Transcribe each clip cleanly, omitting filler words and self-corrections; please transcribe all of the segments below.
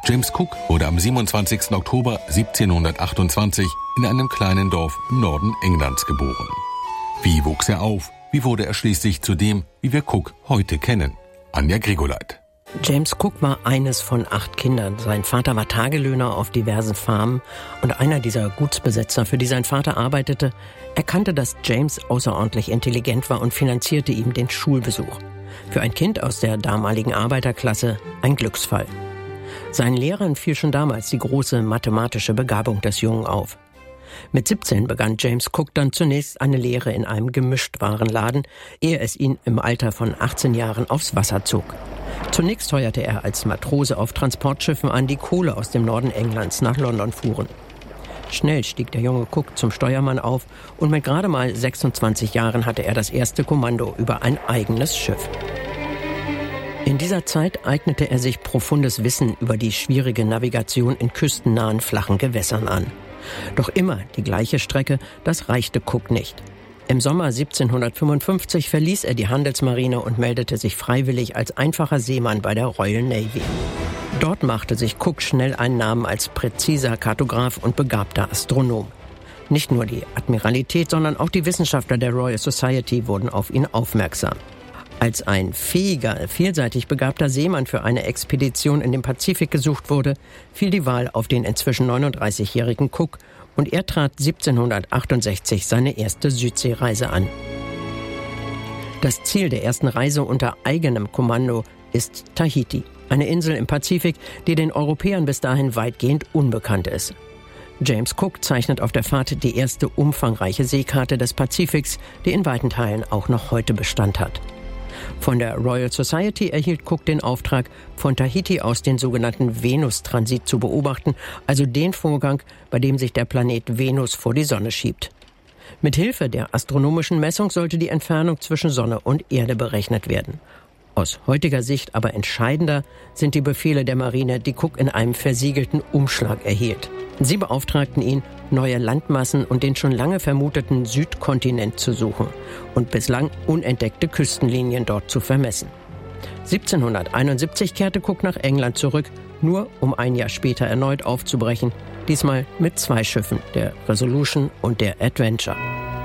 James Cook wurde am 27. Oktober 1728 in einem kleinen Dorf im Norden Englands geboren. Wie wuchs er auf? Wie wurde er schließlich zu dem, wie wir Cook heute kennen? Anja Grigoleit. James Cook war eines von 8 Kindern. Sein Vater war Tagelöhner auf diversen Farmen und einer dieser Gutsbesitzer, für die sein Vater arbeitete, erkannte, dass James außerordentlich intelligent war und finanzierte ihm den Schulbesuch. Für ein Kind aus der damaligen Arbeiterklasse ein Glücksfall. Seinen Lehrern fiel schon damals die große mathematische Begabung des Jungen auf. Mit 17 begann James Cook dann zunächst eine Lehre in einem Gemischtwarenladen, ehe es ihn im Alter von 18 Jahren aufs Wasser zog. Zunächst heuerte er als Matrose auf Transportschiffen an, die Kohle aus dem Norden Englands nach London fuhren. Schnell stieg der junge Cook zum Steuermann auf und mit gerade mal 26 Jahren hatte er das erste Kommando über ein eigenes Schiff. In dieser Zeit eignete er sich profundes Wissen über die schwierige Navigation in küstennahen flachen Gewässern an. Doch immer die gleiche Strecke, das reichte Cook nicht. Im Sommer 1755 verließ er die Handelsmarine und meldete sich freiwillig als einfacher Seemann bei der Royal Navy. Dort machte sich Cook schnell einen Namen als präziser Kartograf und begabter Astronom. Nicht nur die Admiralität, sondern auch die Wissenschaftler der Royal Society wurden auf ihn aufmerksam. Als ein fähiger, vielseitig begabter Seemann für eine Expedition in den Pazifik gesucht wurde, fiel die Wahl auf den inzwischen 39-jährigen Cook und er trat 1768 seine erste Südseereise an. Das Ziel der ersten Reise unter eigenem Kommando ist Tahiti, eine Insel im Pazifik, die den Europäern bis dahin weitgehend unbekannt ist. James Cook zeichnet auf der Fahrt die erste umfangreiche Seekarte des Pazifiks, die in weiten Teilen auch noch heute Bestand hat. Von der Royal Society erhielt Cook den Auftrag, von Tahiti aus den sogenannten Venus-Transit zu beobachten, also den Vorgang, bei dem sich der Planet Venus vor die Sonne schiebt. Mit Hilfe der astronomischen Messung sollte die Entfernung zwischen Sonne und Erde berechnet werden. Aus heutiger Sicht aber entscheidender sind die Befehle der Marine, die Cook in einem versiegelten Umschlag erhielt. Sie beauftragten ihn, neue Landmassen und den schon lange vermuteten Südkontinent zu suchen und bislang unentdeckte Küstenlinien dort zu vermessen. 1771 kehrte Cook nach England zurück, nur um ein Jahr später erneut aufzubrechen, diesmal mit 2 Schiffen, der Resolution und der Adventure.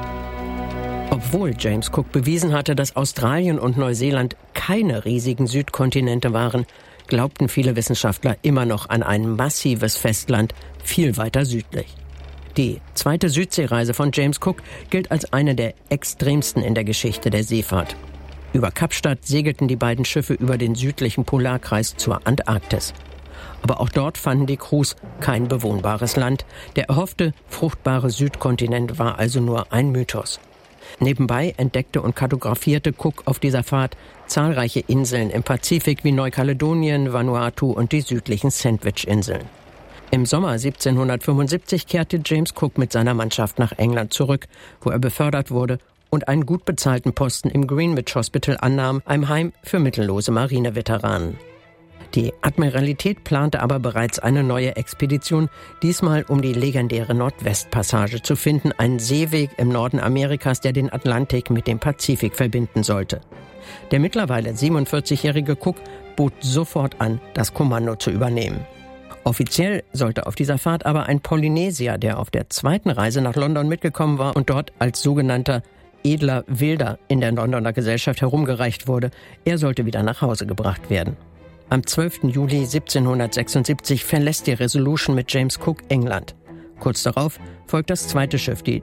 Obwohl James Cook bewiesen hatte, dass Australien und Neuseeland keine riesigen Südkontinente waren, glaubten viele Wissenschaftler immer noch an ein massives Festland viel weiter südlich. Die zweite Südseereise von James Cook gilt als eine der extremsten in der Geschichte der Seefahrt. Über Kapstadt segelten die beiden Schiffe über den südlichen Polarkreis zur Antarktis. Aber auch dort fanden die Crews kein bewohnbares Land. Der erhoffte, fruchtbare Südkontinent war also nur ein Mythos. Nebenbei entdeckte und kartografierte Cook auf dieser Fahrt zahlreiche Inseln im Pazifik wie Neukaledonien, Vanuatu und die südlichen Sandwich-Inseln. Im Sommer 1775 kehrte James Cook mit seiner Mannschaft nach England zurück, wo er befördert wurde und einen gut bezahlten Posten im Greenwich Hospital annahm, einem Heim für mittellose Marineveteranen. Die Admiralität plante aber bereits eine neue Expedition, diesmal um die legendäre Nordwestpassage zu finden, einen Seeweg im Norden Amerikas, der den Atlantik mit dem Pazifik verbinden sollte. Der mittlerweile 47-jährige Cook bot sofort an, das Kommando zu übernehmen. Offiziell sollte auf dieser Fahrt aber ein Polynesier, der auf der zweiten Reise nach London mitgekommen war und dort als sogenannter edler Wilder in der Londoner Gesellschaft herumgereicht wurde, er sollte wieder nach Hause gebracht werden. Am 12. Juli 1776 verlässt die Resolution mit James Cook England. Kurz darauf folgt das zweite Schiff, die